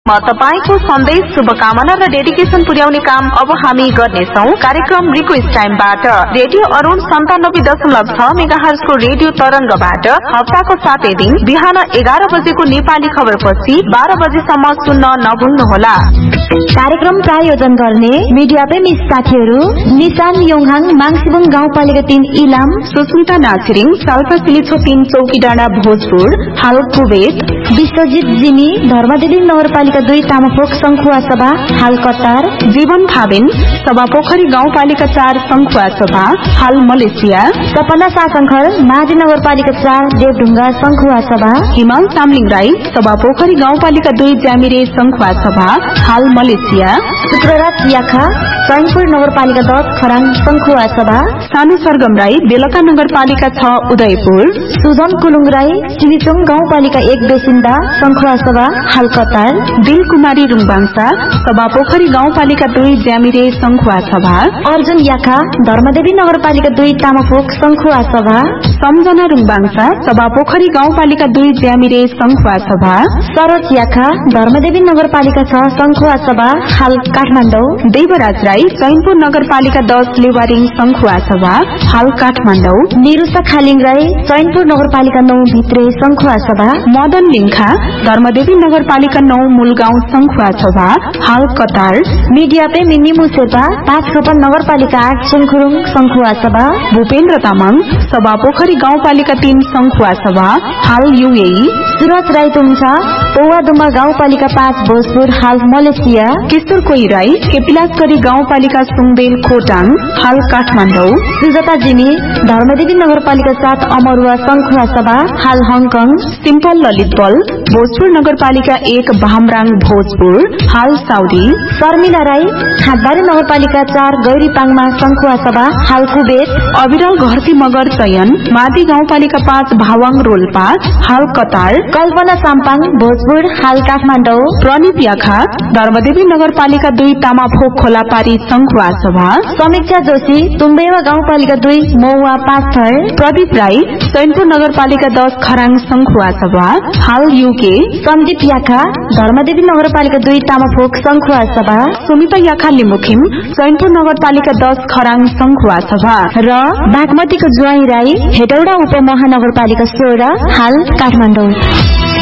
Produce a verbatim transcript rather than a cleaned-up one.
म तपाईको सन्देश शुभकामना र डेडिकेसन पुर्याउने काम अब हामी गर्नेछौं। कार्यक्रम रिक्वेस्ट टाइमबाट रेडियो अरुण सन्तानब्बे दशमलव छ मेगाहर्ज को रेडियो तरंगबाट हप्ताको सातै दिन बिहान एघार बजेको नेपाली खबर पछि बाह्र बजेसम्म सुन्न नभुल्नुहोला। कार्यक्रम प्रायोजन गर्ने मिडिया प्रेमी साथीहरू निशान योङहाङ माङसिबुङ गाउँपालिका तीन इलाम, सुस्मिता नाछिरिङ साल्पा सिलिछो तीन चौकी डाँडा भोजपुर हाल कुवेत, विश्वजित जिनी धर्मदेवी नगरपालिका दुई तामापोख संखुवा सभा हाल कतार, जीवन थाबिन सभा पोखरी गाउँपालिका चार संखुवा सभा हाल मलेसिया, सपना सासंखर माझी नगरपालिका चार देवढुङ्गा संखुवा सभा, हिमाल चामलिङ राई सभा पोखरी गाउँपालिका दुई ज्यामिरे संखुवा सभा हाल मलेसिया, शुक्रराज याखा चैनपुर नगरपालिका दस खराङ संखुवा सभा, सानु सरगम राई बेलका नगरपालिका छ उदयपुर, सुजन कुलुङ राई सिलिचुङ गाउँपालिका एक बेसिन्दा संखुवा सभा हाल कतार, दिल कुमारी रुङबाङसा सभा पोखरी गाउँपालिका दुई ज्यामिरे संखुवा सभा, अर्जुन याखा धर्मदेवी नगरपालिका दुई तामापोख संखुवा सभा, सम्झना रुङबाङसा सभा पोखरी गाउँपालिका दुई ज्यामिरे संखुवा सभा, सरोज याखा धर्मदेवी नगरपालिका छ संखुवा सभा हाल काठमाडौँ, देवराज राई चैनपुर नगरपालिका दस लेवारिङ संखुवा सभा हाल काठमाडौँ, निरुषा खालिङ राई चैनपुर नगरपालिका नौ भित्रे संखुवा सभा, मदन लिङ्खा धर्मदेवी नगरपालिका नौ मूलगाउँ संखुवा सभा हाल कतार, मिडिया प्रेमी निमु शेर्पा पाँच खपन नगरपालिका आठ सुनखुरुङ संखुवा सभा, भूपेन्द्र तामाङ सभा पोखरी गाउँपालिका तीन संखुवा सभा हाल यूएई, सुरज राई तुङसा पौवादुमा गाउँपालिका पाँच भोजपुर हाल मलेसिया, किशोर कोही राई केपिलासगढी गाउँपालिका सुङदेल खोटाङ हाल काठमाडौँ, सुजता जिमी धर्मदेवी नगरपालिका सात अमरुवा संखुवा सभा हाल हङकङ, सिम्पल ललित बल भोजपुर नगरपालिका एक भामराङ भोजपुर हाल साउदी, शर्मिला राई हाटबारी नगरपालिका चार गौरीपाङमा संखुवा सभा हाल कुवेत, अविरल घरती मगर चयन मादी गाउँपालिका पाँच भावाङ रोल्पा हाल कतार, कल्पना साम्पाङ भोजपुर हाल काठमाडौँ, प्रणित याखा धर्मदेवी नगरपालिका दुई तामाफोक खोलापारी संखुवा सभा, समीक्षा जोशी तुम्बेवा गाउँपालिका दुई मौवा पाँच थर, प्रदीप राई चैनपुर नगरपालिका दस खराङ संखुवा सभा हाल यूके, सन्दीप याखा धर्मदेवी नगरपालिका दुई तामाफोक संखुवा सभा, सुमिता याखा लिमुखिम चैनपुर नगरपालिका दस खराङ संखुवा सभा र बागमतीको ज्वाई राई हेटौडा उपमहानगरपालिका सोह्र हाल काठमाडौँ।